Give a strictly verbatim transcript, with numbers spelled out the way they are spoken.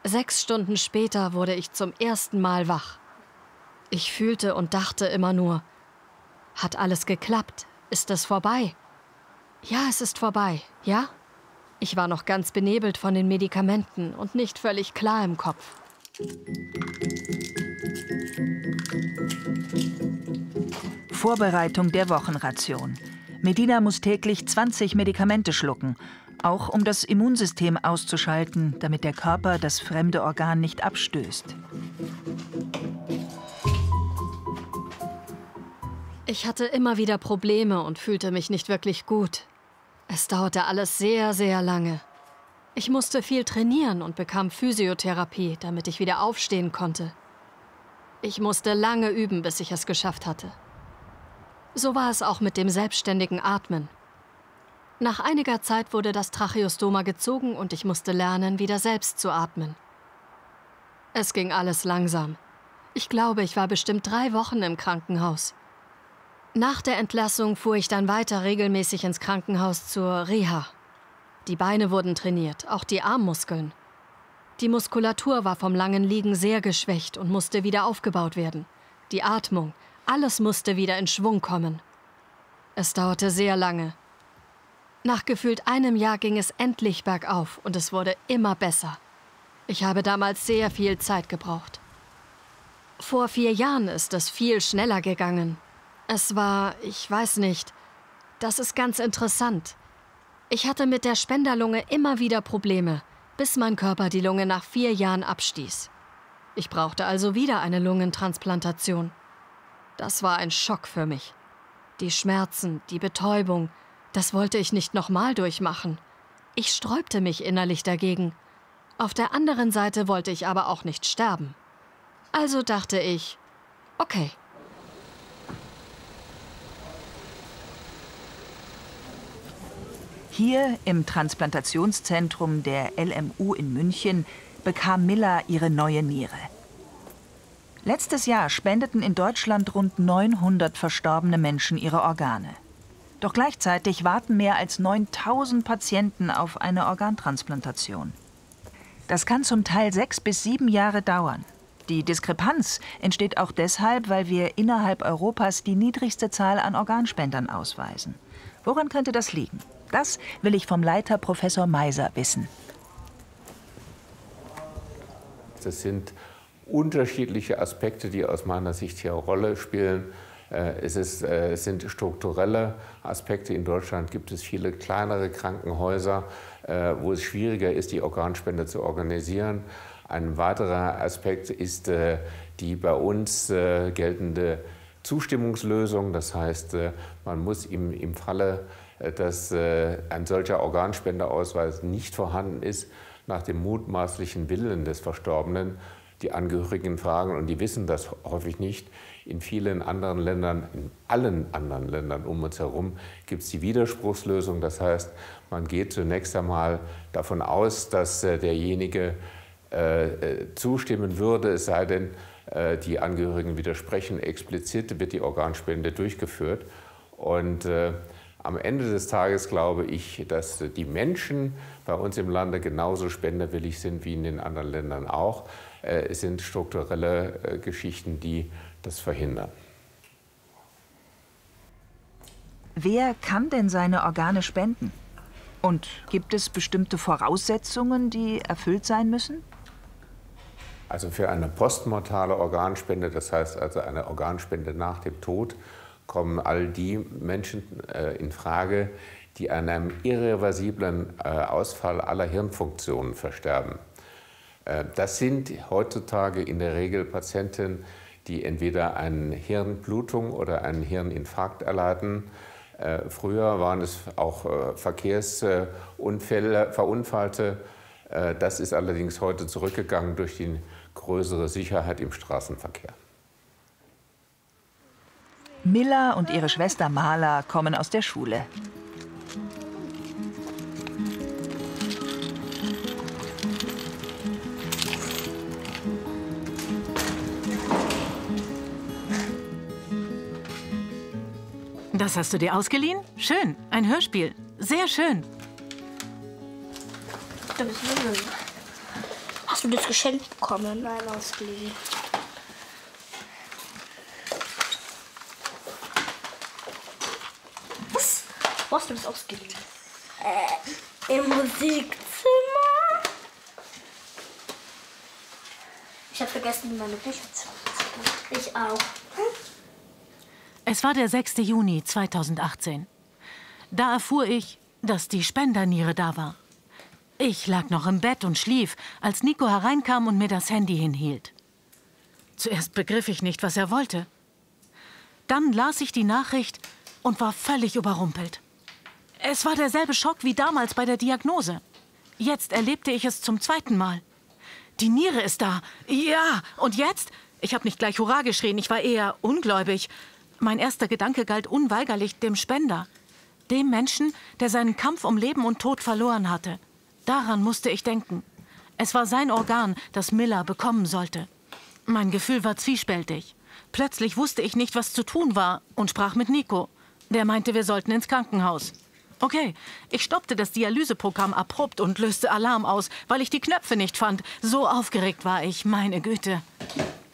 Sechs Stunden später wurde ich zum ersten Mal wach. Ich fühlte und dachte immer nur, hat alles geklappt? Ist es vorbei? Ja, es ist vorbei, ja? Ich war noch ganz benebelt von den Medikamenten und nicht völlig klar im Kopf. Vorbereitung der Wochenration. Medina muss täglich zwanzig Medikamente schlucken, auch um das Immunsystem auszuschalten, damit der Körper das fremde Organ nicht abstößt. Ich hatte immer wieder Probleme und fühlte mich nicht wirklich gut. Es dauerte alles sehr, sehr lange. Ich musste viel trainieren und bekam Physiotherapie, damit ich wieder aufstehen konnte. Ich musste lange üben, bis ich es geschafft hatte. So war es auch mit dem selbstständigen Atmen. Nach einiger Zeit wurde das Tracheostoma gezogen und ich musste lernen, wieder selbst zu atmen. Es ging alles langsam. Ich glaube, ich war bestimmt drei Wochen im Krankenhaus. Nach der Entlassung fuhr ich dann weiter regelmäßig ins Krankenhaus zur Reha. Die Beine wurden trainiert, auch die Armmuskeln. Die Muskulatur war vom langen Liegen sehr geschwächt und musste wieder aufgebaut werden. Die Atmung, alles musste wieder in Schwung kommen. Es dauerte sehr lange. Nach gefühlt einem Jahr ging es endlich bergauf und es wurde immer besser. Ich habe damals sehr viel Zeit gebraucht. Vor vier Jahren ist es viel schneller gegangen. Es war, ich weiß nicht, das ist ganz interessant. Ich hatte mit der Spenderlunge immer wieder Probleme, bis mein Körper die Lunge nach vier Jahren abstieß. Ich brauchte also wieder eine Lungentransplantation. Das war ein Schock für mich. Die Schmerzen, die Betäubung, das wollte ich nicht nochmal durchmachen. Ich sträubte mich innerlich dagegen. Auf der anderen Seite wollte ich aber auch nicht sterben. Also dachte ich, okay. Hier im Transplantationszentrum der L M U in München bekam Milla ihre neue Niere. Letztes Jahr spendeten in Deutschland rund neunhundert verstorbene Menschen ihre Organe. Doch gleichzeitig warten mehr als neuntausend Patienten auf eine Organtransplantation. Das kann zum Teil sechs bis sieben Jahre dauern. Die Diskrepanz entsteht auch deshalb, weil wir innerhalb Europas die niedrigste Zahl an Organspendern ausweisen. Woran könnte das liegen? Das will ich vom Leiter Professor Meiser wissen. Das sind unterschiedliche Aspekte, die aus meiner Sicht hier eine Rolle spielen. Es, ist, es sind strukturelle Aspekte. In Deutschland gibt es viele kleinere Krankenhäuser, wo es schwieriger ist, die Organspende zu organisieren. Ein weiterer Aspekt ist die bei uns geltende Zustimmungslösung. Das heißt, man muss im, im Falle, dass ein solcher Organspendeausweis nicht vorhanden ist, nach dem mutmaßlichen Willen des Verstorbenen die Angehörigen fragen, und die wissen das häufig nicht. In vielen anderen Ländern, in allen anderen Ländern um uns herum, gibt es die Widerspruchslösung. Das heißt, man geht zunächst einmal davon aus, dass äh, derjenige äh, zustimmen würde, es sei denn, äh, die Angehörigen widersprechen. Explizit wird die Organspende durchgeführt. Und äh, am Ende des Tages glaube ich, dass die Menschen bei uns im Lande genauso spenderwillig sind wie in den anderen Ländern auch. Es sind strukturelle Geschichten, die das verhindern. Wer kann denn seine Organe spenden? Und gibt es bestimmte Voraussetzungen, die erfüllt sein müssen? Also für eine postmortale Organspende, das heißt also eine Organspende nach dem Tod, kommen all die Menschen äh, in Frage, die an einem irreversiblen äh, Ausfall aller Hirnfunktionen versterben. Äh, das sind heutzutage in der Regel Patienten, die entweder eine Hirnblutung oder einen Hirninfarkt erleiden. Äh, früher waren es auch äh, Verkehrsunfälle, Verunfallte. Äh, das ist allerdings heute zurückgegangen durch die größere Sicherheit im Straßenverkehr. Milla und ihre Schwester Marla kommen aus der Schule. Das hast du dir ausgeliehen? Schön, ein Hörspiel. Sehr schön. Hast du das geschenkt bekommen? Nein, ausgeliehen. Was? Wo hast du das ausgeliehen? Äh, im Musikzimmer. Ich habe vergessen, meine Bücher zu holen. Ich auch. Es war der sechste Juni zweitausendachtzehn. Da erfuhr ich, dass die Spenderniere da war. Ich lag noch im Bett und schlief, als Nico hereinkam und mir das Handy hinhielt. Zuerst begriff ich nicht, was er wollte. Dann las ich die Nachricht und war völlig überrumpelt. Es war derselbe Schock wie damals bei der Diagnose. Jetzt erlebte ich es zum zweiten Mal. Die Niere ist da. Ja, und jetzt? Ich habe nicht gleich Hurra geschrien, ich war eher ungläubig. Mein erster Gedanke galt unweigerlich dem Spender. Dem Menschen, der seinen Kampf um Leben und Tod verloren hatte. Daran musste ich denken. Es war sein Organ, das Miller bekommen sollte. Mein Gefühl war zwiespältig. Plötzlich wusste ich nicht, was zu tun war und sprach mit Nico. Der meinte, wir sollten ins Krankenhaus. Okay, ich stoppte das Dialyseprogramm abrupt und löste Alarm aus, weil ich die Knöpfe nicht fand. So aufgeregt war ich, meine Güte.